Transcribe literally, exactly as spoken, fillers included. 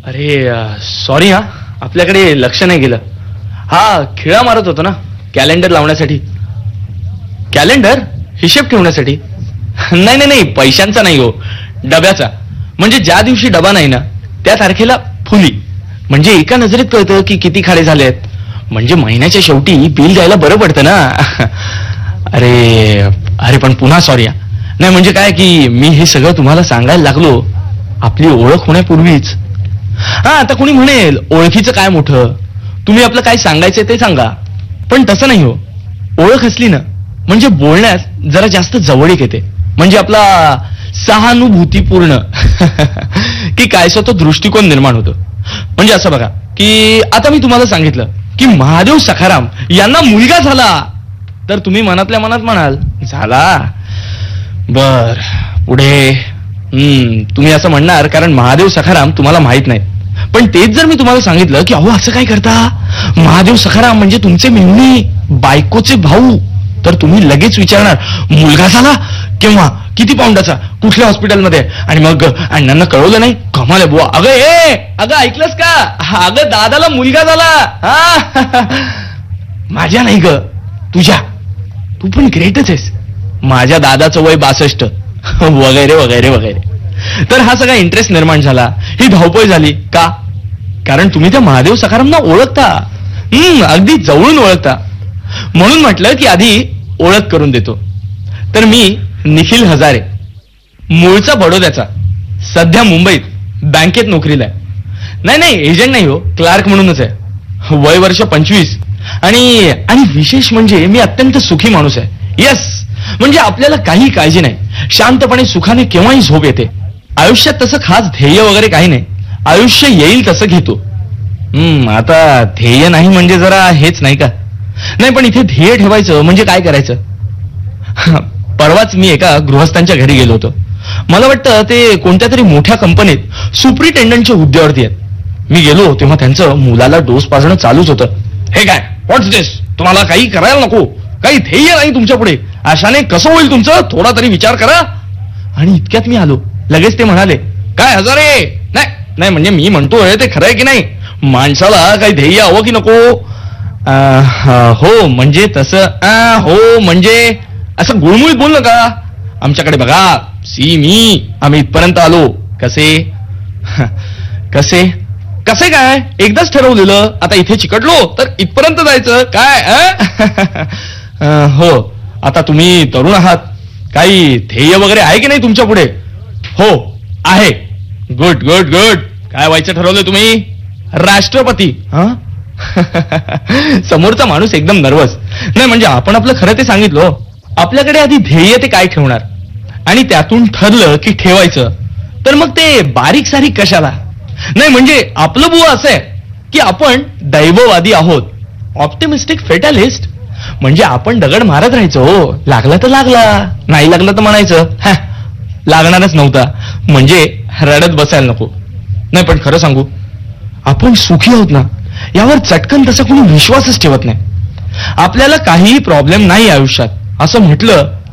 अरे सॉरी हा, आपल्याकडे लक्ष नाही गेलं. हा खिळा मारत होतो ना कॅलेंडर लावण्यासाठी. कॅलेंडर हिशेब ठेवण्यासाठी? नाही नाही नाही, पैशांचा नाही हो, डब्याचा. म्हणजे ज्या दिवशी डबा नाही ना त्या तारखेला फुली, म्हणजे एका नजरेत कळतं की किती खाडे झालेत. म्हणजे महिन्याच्या शेवटी बिल द्यायला बरं पडतं ना. अरे अरे पण पुन्हा सॉरी हा. नाही म्हणजे काय की मी हे सगळं तुम्हाला सांगायला लागलो आपली ओळख होण्यापूर्वीच. हा आता कोणी म्हणेल ओळखीचं काय मोठं, तुम्ही आपलं काय सांगायचं ते सांगा. पण तसं नाही हो, ओळख असली ना म्हणजे बोलण्यात जरा जास्त जवळीक येते. म्हणजे आपला सहानुभूतीपूर्ण की काय स्वतः दृष्टिकोन निर्माण होतो. म्हणजे असं बघा की आता मी तुम्हाला सांगितलं की महादेव सखाराम यांना मुलगा झाला, तर तुम्ही मनातल्या मनात म्हणाल झाला. बर पुढे हम्म तुम्ही असं म्हणणार कारण महादेव सखाराम तुम्हाला माहित नाही. पण तेच जर मी तुम्हाला सांगितलं की अहो असं काय करता, महादेव सखाराम म्हणजे तुमचे मेहुणी बायकोचे भाऊ, तर तुम्ही लगेच विचारणार मुलगा झाला केव्हा, किती पाऊंडाचा, कुठल्या हॉस्पिटलमध्ये, आणि मग अण्णांना कळवलं नाही. कमाल आहे बुवा. अगं ए अगं ऐकलंस का, अगं दादाला मुलगा झाला. हा माझ्या नाही ग तुझ्या, तू पण ग्रेटच आहेस. माझ्या दादाचं वय बासष्ट वगैरे वगैरे वगैरे. तर हा सगळा इंटरेस्ट निर्माण झाला, ही धावपळ झाली का, कारण तुम्ही त्या महादेव सखारामना ओळखता. हम्म अगदी जवळून ओळखता. म्हणून म्हटलं की आधी ओळख करून देतो. तर मी निखिल हजारे, मूळचा बडोद्याचा, सध्या मुंबईत बँकेत नोकरीला आहे. नाही नाही एजंट नाही हो, क्लार्क म्हणूनच आहे. वय वर्ष पंचवीस. आणि आणि विशेष म्हणजे मी अत्यंत सुखी माणूस आहे. यस, म्हणजे आपल्याला काही काळजी नाही, शांतपणे सुखाने केव्हाही झोप येते. आयुष्यात तसं खास ध्येय वगैरे काही नाही, आयुष्य येईल तसं घेतो. हम्म आता ध्येय नाही म्हणजे जरा हेच नाही का. नाही पण इथे ध्येय ठेवायचं म्हणजे काय करायचं. परवाच मी एका गृहस्थांच्या घरी गेलो होतो. मला वाटतं ते कोणत्या तरी मोठ्या कंपनीत सुप्रिटेंडंटच्या हुद्द्यावरती आहेत. मी गेलो तेव्हा त्यांचं मुलाला डोस पाजणं चालूच होतं. हे काय व्हॉट्स दिस, तुम्हाला काही करायला नको, काही ध्येय नाही तुमच्या पुढे, अशाने कसं होईल तुमचं, थोडा तरी विचार करा. आणि इतक्यात मी आलो, लगेच ते म्हणाले काय हजारे, नाही नाही म्हणजे मी म्हणतोय ते खरंय की नाही, माणसाला काही ध्येय हवं की नको. हो म्हणजे तसं, हो म्हणजे असं गुळमुळीत बोल नका. आमच्याकडे बघा, सी मी आम्ही इथपर्यंत आलो. कसे कसे कसे काय, एकदाच ठरवलेलं, आता इथे चिकटलो तर इथपर्यंत जायचं काय. हो आता तुम्ही तरुण आहात, काही ध्येय वगैरे आहे की नाही तुमच्या पुढे. हो आहे. Good good good. काय व्हायचं ठरवलं तुम्ही. राष्ट्रपती. हा समोरचा माणूस एकदम नर्वस. नाही म्हणजे आपण आपलं खरं ते सांगितलं. आपल्याकडे आधी ध्येय ते काय ठेवणार, आणि त्यातून ठरलं की ठेवायचं, तर मग ते बारीक सारीक कशाला. नाही म्हणजे आपलं बुवा असं आहे की आपण दैववादी आहोत, ऑप्टिमिस्टिक फेटलिस्ट. म्हणजे आपण दगड मारत राहायचो, हो लागला तर लागला, नाही लागला तर म्हणायचं हा लागणारच नव्हता, म्हणजे रडत बसायला नको. नाही पण खरं सांगू, आपण सुखी आहोत ना यावर चटकन तसा कोणी विश्वासच ठेवत नाही. आपल्याला काहीही प्रॉब्लेम नाही आयुष्यात असं म्हटलं